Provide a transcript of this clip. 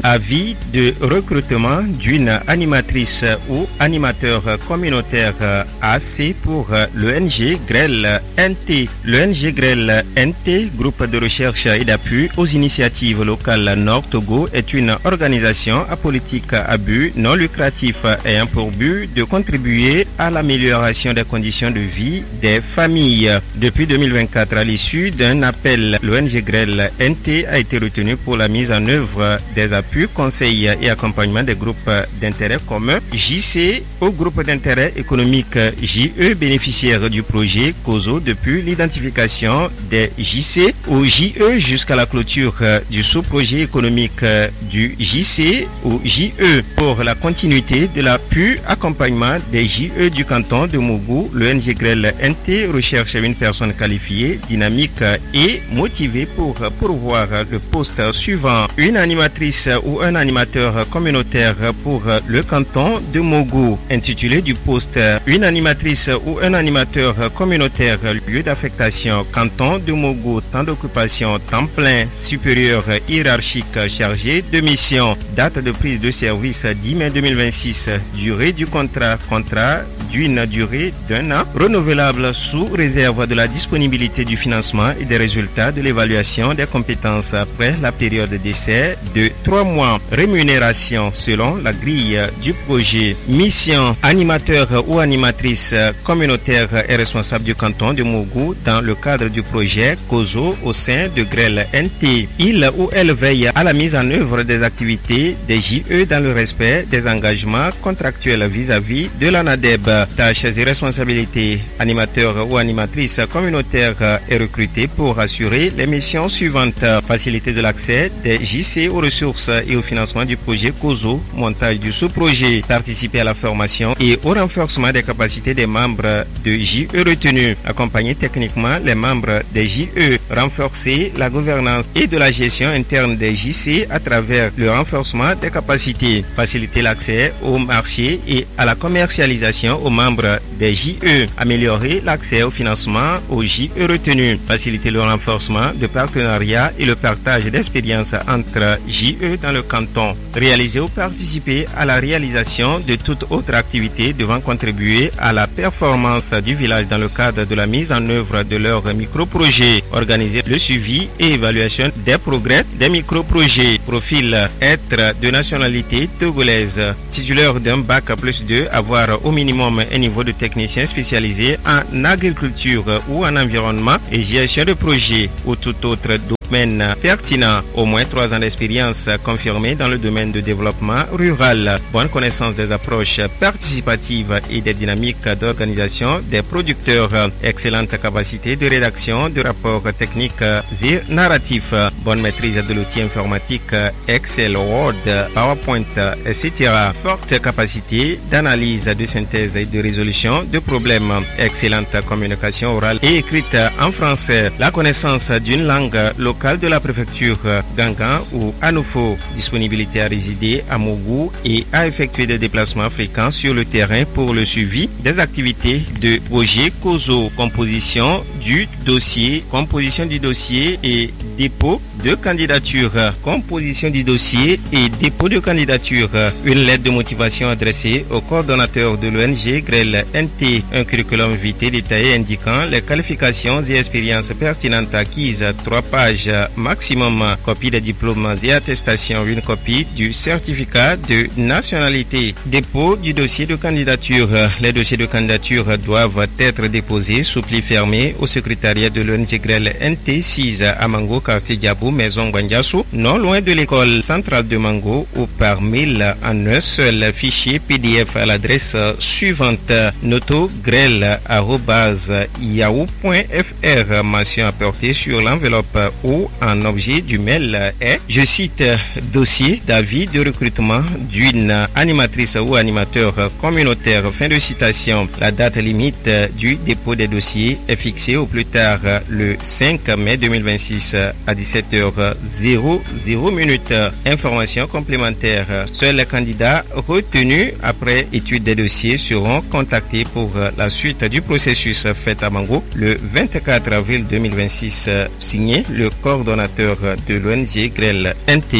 Avis de recrutement d'une animatrice ou animateur communautaire AC pour l'ONG GREL NT. L'ONG GREL NT, groupe de recherche et d'appui aux initiatives locales Nord Togo, est une organisation apolitique à but non lucratif ayant pour but de contribuer à l'amélioration des conditions de vie des familles. Depuis 2024, à l'issue d'un appel, l'ONG GREL NT a été retenu pour la mise en œuvre des appuis, conseils et accompagnement des groupes d'intérêt commun JC au groupe d'intérêt économique JE, bénéficiaire du projet COSO depuis l'identification des JC au JE jusqu'à la clôture du sous-projet économique du JC au JE. Pour la continuité de l'appui accompagnement des JE du canton de Mougou, l'ONG GREL NT recherche une personne qualifiée, dynamique et motivée pour pourvoir le poste suivant: une animatrice ou un animateur communautaire pour le canton de Mougou. Intitulé du poste: une animatrice ou un animateur communautaire, lieu d'affectation canton de Mougou, temps d'occupation temps plein, supérieur hiérarchique chargé de mission. Date de prise de service 10 mai 2026. Durée du contrat d'une durée d'un an, renouvelable sous réserve de la disponibilité du financement et des résultats de l'évaluation des compétences après la période d'essai de 3 mois. Rémunération selon la grille du projet. Mission: animateur ou animatrice communautaire et responsable du canton de Mougou dans le cadre du projet COSO au sein de GREL NT. Il ou elle veille à la mise en œuvre des activités des JE dans le respect des engagements contractuels vis-à-vis de l'ANADEB. Tâches et responsabilités: animateur ou animatrice communautaire est recruté pour assurer les missions suivantes: faciliter de l'accès des JC aux ressources et au financement du projet COSO, montage du sous-projet, participer à la formation et au renforcement des capacités des membres de JE retenus, accompagner techniquement les membres des JE, renforcer la gouvernance et de la gestion interne des JC à travers le renforcement des capacités, faciliter l'accès au marché et à la commercialisation aux membres des JE, améliorer l'accès au financement aux JE retenus, faciliter le renforcement de partenariats et le partage d'expériences entre JE dans le canton, réaliser ou participer à la réalisation de toute autre activité devant contribuer à la performance du village dans le cadre de la mise en œuvre de leurs micro-projets, organiser le suivi et évaluation des progrès des micro-projets. Profil: être de nationalité togolaise, titulaire d'un bac +2, avoir au minimum un niveau de technicien spécialisé en agriculture ou en environnement et gestion de projet ou tout autre domaine pertinent, au moins 3 ans d'expérience confirmée dans le domaine de développement rural, bonne connaissance des approches participatives et des dynamiques d'organisation des producteurs, excellente capacité de rédaction de rapports techniques et narratifs, bonne maîtrise de l'outil informatique Excel, Word, PowerPoint, etc., forte capacité d'analyse, de synthèse et de résolution de problèmes, excellente communication orale et écrite en français, la connaissance d'une langue locale de la préfecture Gangan ou Anoufo, disponibilité à résider à Mougou et à effectuer des déplacements fréquents sur le terrain pour le suivi des activités de projet COSO, composition du dossier et dépôt de candidature, composition du dossier et dépôt de candidature, une lettre de motivation adressée au coordonnateur de l'ONG GREL NT, un curriculum vitae détaillé indiquant les qualifications et expériences pertinentes acquises, 3 pages maximum, copie des diplômes et attestations, une copie du certificat de nationalité, dépôt du dossier de candidature. Les dossiers de candidature doivent être déposés sous pli fermé au secrétariat de l'ONG GREL NT 6 à Mango, quartier Diabou, maison Gwandiassou, non loin de l'école centrale de Mango, ou par mail en un seul fichier PDF à l'adresse suivante: notogrel@yahoo.fr. Mention apportée sur l'enveloppe ou en objet du mail est, je cite, dossier d'avis de recrutement d'une animatrice ou animateur communautaire. Fin de citation. La date limite du dépôt des dossiers est fixée au plus tard le 5 mai 2026 à 17h00. Information complémentaire: seuls les candidats retenus après étude des dossiers seront contactés pour la suite du processus. Fait à Mango le 24 avril 2026. Signé le coordonnateur de l'ONG GREL NT.